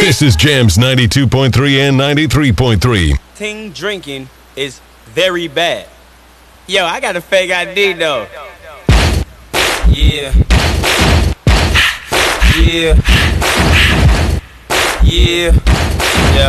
This is Jams 92.3 and 93.3. Ting drinking is very bad. Yo, I got a fake ID though. Yeah. Yeah. Yeah.